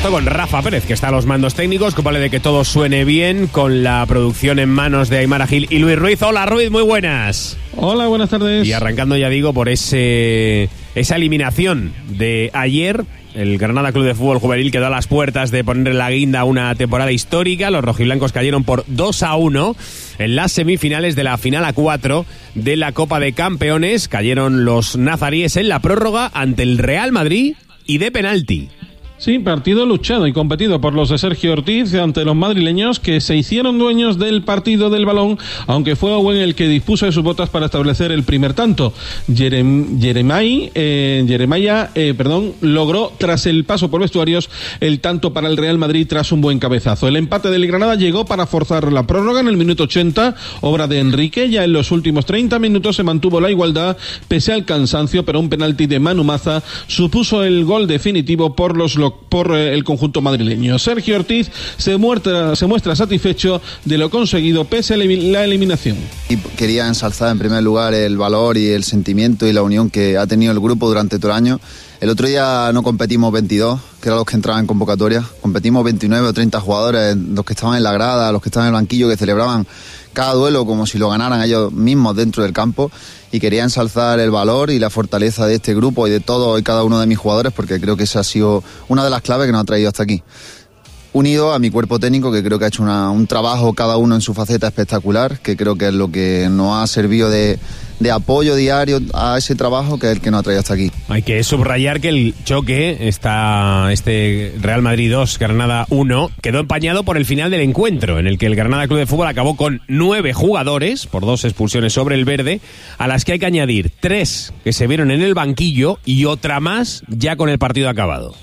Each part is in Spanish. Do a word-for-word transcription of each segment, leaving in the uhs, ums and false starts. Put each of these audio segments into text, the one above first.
supuesto, con Rafa Pérez, que está a los mandos técnicos, culpable de que todo suene bien, con la producción en manos de Aymara Gil y Luis Ruiz. Hola, Ruiz, muy buenas. Hola, buenas tardes. Y arrancando, ya digo, por ese esa eliminación de ayer. El Granada Club de Fútbol Juvenil quedó a las puertas de ponerle la guinda a una temporada histórica. Los rojiblancos cayeron por dos a uno en las semifinales de la final a cuatro de la Copa de Campeones. Cayeron los nazaríes en la prórroga ante el Real Madrid y de penalti. Sí, partido luchado y competido por los de Sergio Ortiz ante los madrileños, que se hicieron dueños del partido del balón, aunque fue Owen el que dispuso de sus botas para establecer el primer tanto. Jerem, Jeremai, eh, Jeremiah, eh, perdón, logró tras el paso por vestuarios el tanto para el Real Madrid tras un buen cabezazo. El empate del Granada llegó para forzar la prórroga en el minuto ochenta, obra de Enrique. Ya en los últimos treinta minutos se mantuvo la igualdad pese al cansancio, pero un penalti de Manu Maza supuso el gol definitivo por los locales por el conjunto madrileño. Sergio Ortiz se muestra, se muestra satisfecho de lo conseguido pese a la eliminación. Y quería ensalzar en primer lugar el valor y el sentimiento y la unión que ha tenido el grupo durante todo el año. El otro día no competimos veintidós, que eran los que entraban en convocatoria. Competimos veintinueve o treinta jugadores, los que estaban en la grada, los que estaban en el banquillo, que celebraban cada duelo como si lo ganaran ellos mismos dentro del campo. Y quería ensalzar el valor y la fortaleza de este grupo y de todos y cada uno de mis jugadores, porque creo que esa ha sido una de las claves que nos ha traído hasta aquí. Unido a mi cuerpo técnico, que creo que ha hecho una, un trabajo cada uno en su faceta espectacular, que creo que es lo que nos ha servido de, de apoyo diario a ese trabajo, que es el que nos ha traído hasta aquí. Hay que subrayar que el choque, está este Real Madrid dos, Granada uno, quedó empañado por el final del encuentro, en el que el Granada Club de Fútbol acabó con nueve jugadores, por dos expulsiones sobre el verde, a las que hay que añadir tres que se vieron en el banquillo y otra más ya con el partido acabado.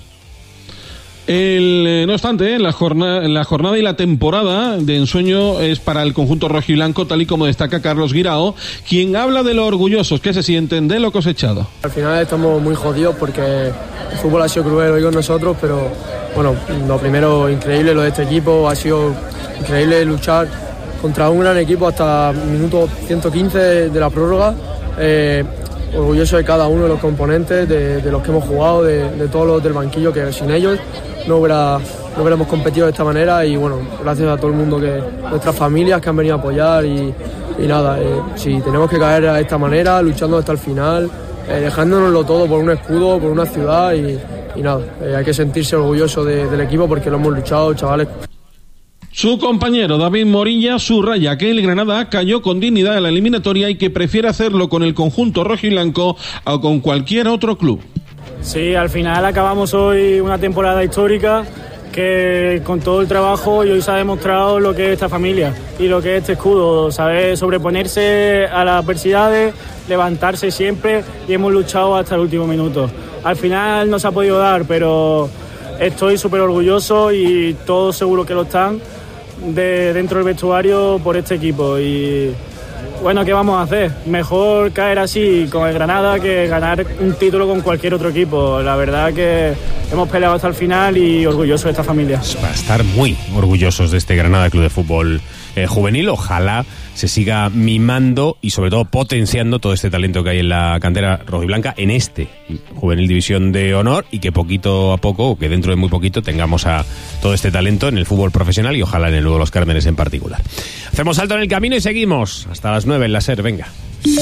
El, no obstante, la jornada, la jornada y la temporada de ensueño es para el conjunto rojiblanco, tal y como destaca Carlos Guirao, quien habla de lo orgullosos que se sienten de lo cosechado. Al final estamos muy jodidos porque el fútbol ha sido cruel hoy con nosotros, pero bueno, lo primero, increíble lo de este equipo, ha sido increíble luchar contra un gran equipo hasta el minuto ciento quince de la prórroga. Eh, orgulloso de cada uno de los componentes, de, de los que hemos jugado, de, de todos los del banquillo, que sin ellos no, hubiera, no hubiéramos competido de esta manera. Y bueno, gracias a todo el mundo, que nuestras familias que han venido a apoyar y, y nada, eh, si tenemos que caer de esta manera, luchando hasta el final, eh, dejándonoslo todo por un escudo, por una ciudad y, y nada, eh, hay que sentirse orgulloso de, del equipo porque lo hemos luchado, chavales. Su compañero David Morilla subraya que el Granada cayó con dignidad en la eliminatoria y que prefiere hacerlo con el conjunto rojiblanco o con cualquier otro club. Sí, al final acabamos hoy una temporada histórica que con todo el trabajo y hoy se ha demostrado lo que es esta familia y lo que es este escudo, saber sobreponerse a las adversidades, levantarse siempre, y hemos luchado hasta el último minuto. Al final no se ha podido dar, pero estoy súper orgulloso y todos seguro que lo están de dentro del vestuario por este equipo. Y bueno, ¿qué vamos a hacer? Mejor caer así con el Granada que ganar un título con cualquier otro equipo. La verdad que hemos peleado hasta el final y orgullosos de esta familia. Para estar muy orgullosos de este Granada Club de Fútbol eh, Juvenil. Ojalá se siga mimando y sobre todo potenciando todo este talento que hay en la cantera rojiblanca en este Juvenil División de Honor, y que poquito a poco, o que dentro de muy poquito, tengamos a todo este talento en el fútbol profesional y ojalá en el nuevo Los Cármenes en particular. Hacemos salto en el camino y seguimos hasta las nueve en la SER. Venga.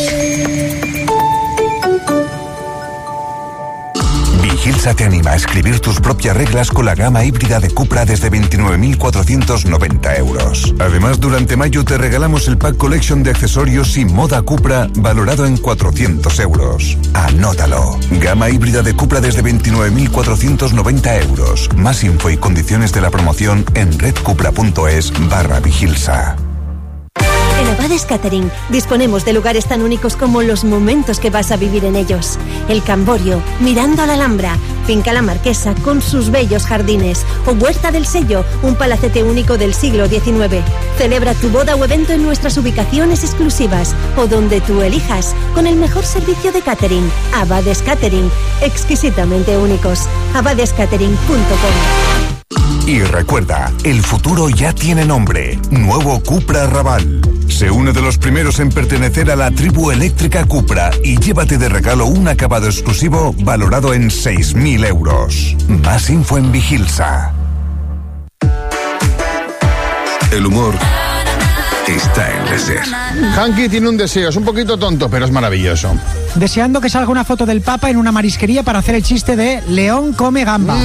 Vigilsa te anima a escribir tus propias reglas con la gama híbrida de Cupra desde veintinueve mil cuatrocientos noventa euros. Además, durante mayo te regalamos el Pack Collection de accesorios y moda Cupra valorado en cuatrocientos euros. Anótalo. Gama híbrida de Cupra desde veintinueve mil cuatrocientos noventa euros. Más info y condiciones de la promoción en redcupra.es barra Vigilsa. En Abades Catering disponemos de lugares tan únicos como los momentos que vas a vivir en ellos. El Camborio, mirando a la Alhambra, Finca La Marquesa con sus bellos jardines, o Huerta del Sello, un palacete único del siglo diecinueve. Celebra tu boda o evento en nuestras ubicaciones exclusivas o donde tú elijas, con el mejor servicio de catering. Abades Catering, exquisitamente únicos. abades catering punto com. Y recuerda, el futuro ya tiene nombre. Nuevo Cupra Raval. Se une de los primeros en pertenecer a la tribu eléctrica Cupra y llévate de regalo un acabado exclusivo valorado en seis mil euros. Más info en Vigilsa. El humor está en la SER. Hanky tiene un deseo, es un poquito tonto, pero es maravilloso. Deseando que salga una foto del Papa en una marisquería para hacer el chiste de León come gamba.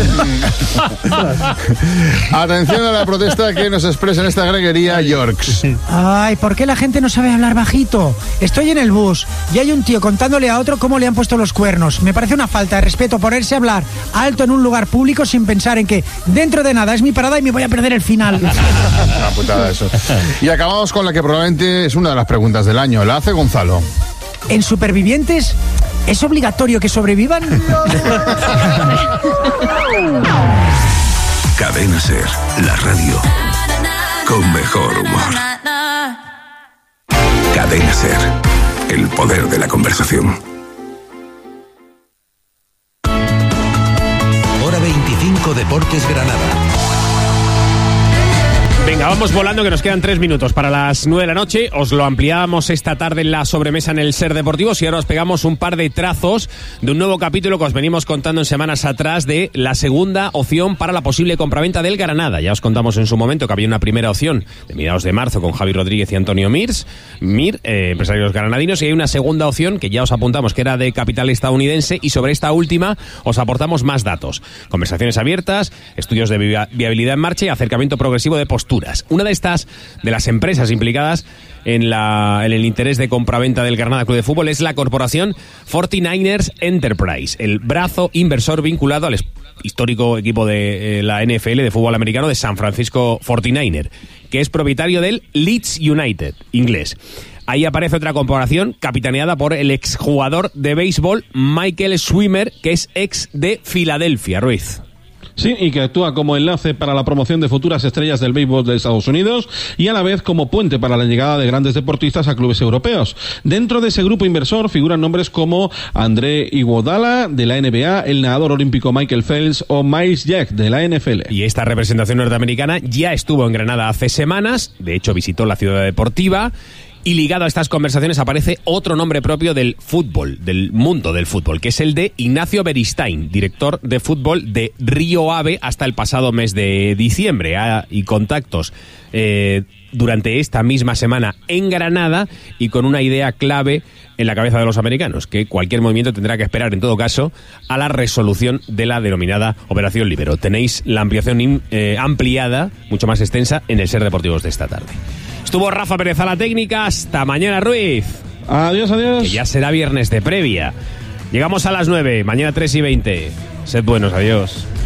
Atención a la protesta que nos expresa en esta greguería Yorks. Ay, ¿por qué la gente no sabe hablar bajito? Estoy en el bus y hay un tío contándole a otro cómo le han puesto los cuernos. Me parece una falta de respeto ponerse a hablar alto en un lugar público sin pensar en que dentro de nada es mi parada y me voy a perder el final. Una putada eso. Y acabamos con la que probablemente es una de las preguntas del año. La hace Gonzalo. ¿En Supervivientes es obligatorio que sobrevivan? Cadena SER, la radio con mejor humor. Cadena SER, el poder de la conversación. Hora veinticinco Deportes Granada. Venga, vamos volando, que nos quedan tres minutos para las nueve de la noche. Os lo ampliábamos esta tarde en la sobremesa en el SER Deportivos y ahora os pegamos un par de trazos de un nuevo capítulo que os venimos contando en semanas atrás de la segunda opción para la posible compraventa del Granada. Ya os contamos en su momento que había una primera opción de mediados de marzo con Javi Rodríguez y Antonio Mirs, Mir, eh, empresarios granadinos, y hay una segunda opción que ya os apuntamos que era de capital estadounidense, y sobre esta última os aportamos más datos. Conversaciones abiertas, estudios de vi- viabilidad en marcha y acercamiento progresivo de posturas. Una de estas, de las empresas implicadas en, la, en el interés de compraventa del Granada Club de Fútbol, es la corporación cuarenta y nueve ers Enterprise, el brazo inversor vinculado al histórico equipo de eh, la N F L de fútbol americano de San Francisco cuarenta y nueve ers, que es propietario del Leeds United inglés. Ahí aparece otra corporación capitaneada por el exjugador de béisbol Michael Swimmer, que es ex de Filadelfia, Ruiz. Sí, y que actúa como enlace para la promoción de futuras estrellas del béisbol de Estados Unidos y a la vez como puente para la llegada de grandes deportistas a clubes europeos. Dentro de ese grupo inversor figuran nombres como André Iguodala de la N B A, el nadador olímpico Michael Phelps o Miles Jack de la N F L. Y esta representación norteamericana ya estuvo en Granada hace semanas, de hecho visitó la ciudad deportiva. Y ligado a estas conversaciones aparece otro nombre propio del fútbol, del mundo del fútbol, que es el de Ignacio Beristain, director de fútbol de Río Ave hasta el pasado mes de diciembre. Ah, y contactos eh, durante esta misma semana en Granada y con una idea clave en la cabeza de los americanos, que cualquier movimiento tendrá que esperar en todo caso a la resolución de la denominada Operación Libero. Tenéis la ampliación eh, ampliada, mucho más extensa, en el SER Deportivos de esta tarde. Estuvo Rafa Pérez a la técnica. Hasta mañana, Ruiz. Adiós, adiós. Que ya será viernes de previa. Llegamos a las nueve, mañana tres y veinte. Sed buenos, adiós.